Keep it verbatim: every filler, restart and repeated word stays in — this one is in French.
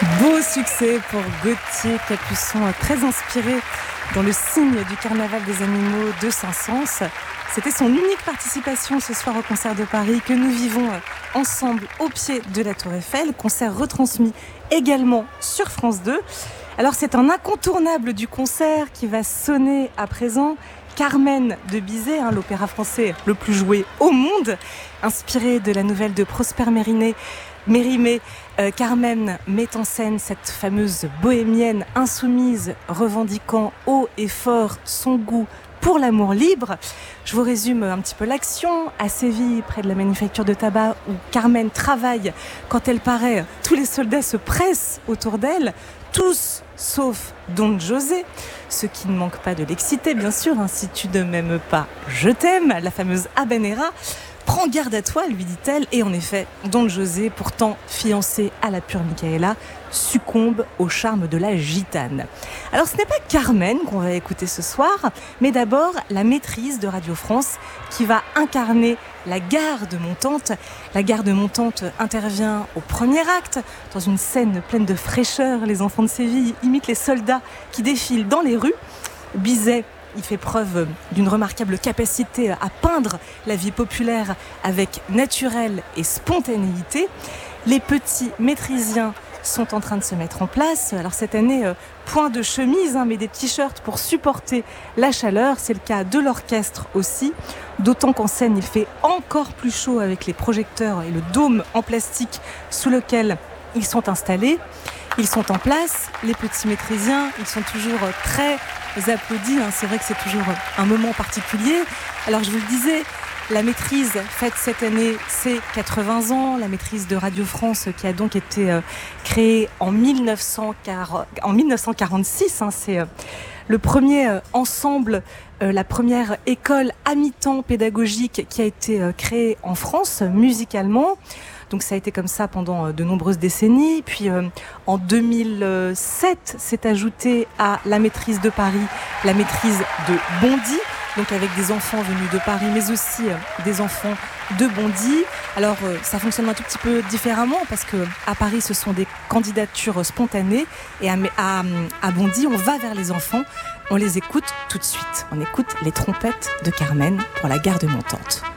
Beau succès pour Gauthier Capuçon, très inspiré dans le signe du carnaval des animaux de Saint-Saëns. C'était son unique participation ce soir au concert de Paris que nous vivons ensemble au pied de la Tour Eiffel. Concert retransmis également sur France deux. Alors c'est un incontournable du concert qui va sonner à présent. Carmen de Bizet, hein, l'opéra français le plus joué au monde, inspiré de la nouvelle de Prosper Mérimée. Mérimée, euh, Carmen met en scène cette fameuse bohémienne insoumise revendiquant haut et fort son goût pour l'amour libre. Je vous résume un petit peu l'action. À Séville, près de la manufacture de tabac où Carmen travaille, quand elle paraît, tous les soldats se pressent autour d'elle, tous sauf Don José, ce qui ne manque pas de l'exciter, bien sûr, hein, si tu ne m'aimes pas, je t'aime, la fameuse habanera. Prends garde à toi, lui dit-elle, et en effet, Don José, pourtant fiancé à la pure Micaëla, succombe au charme de la gitane. Alors ce n'est pas Carmen qu'on va écouter ce soir, mais d'abord la maîtrise de Radio France qui va incarner la garde montante. La garde montante intervient au premier acte, dans une scène pleine de fraîcheur. Les enfants de Séville imitent les soldats qui défilent dans les rues. Bizet, il fait preuve d'une remarquable capacité à peindre la vie populaire avec naturel et spontanéité. Les petits maîtrisiens sont en train de se mettre en place. Alors cette année, euh, point de chemise, hein, mais des t-shirts pour supporter la chaleur. C'est le cas de l'orchestre aussi, d'autant qu'en scène, il fait encore plus chaud avec les projecteurs et le dôme en plastique sous lequel ils sont installés. Ils sont en place, les petits maîtrisiens, ils sont toujours très applaudis. Hein. C'est vrai que c'est toujours un moment particulier. Alors je vous le disais, la maîtrise fête cette année ses quatre-vingts ans, la maîtrise de Radio France qui a donc été euh, créée en, dix-neuf cent quarante, en dix-neuf cent quarante-six. Hein, c'est euh, le premier euh, ensemble, euh, la première école à mi-temps pédagogique qui a été euh, créée en France musicalement. Donc ça a été comme ça pendant de nombreuses décennies. Puis euh, en deux mille sept, s'est ajouté à la maîtrise de Paris la maîtrise de Bondy, donc avec des enfants venus de Paris, mais aussi euh, des enfants de Bondy. Alors euh, ça fonctionne un tout petit peu différemment parce que à Paris, ce sont des candidatures spontanées et à, à, à Bondy, on va vers les enfants. On les écoute tout de suite. On écoute les trompettes de Carmen pour la garde montante.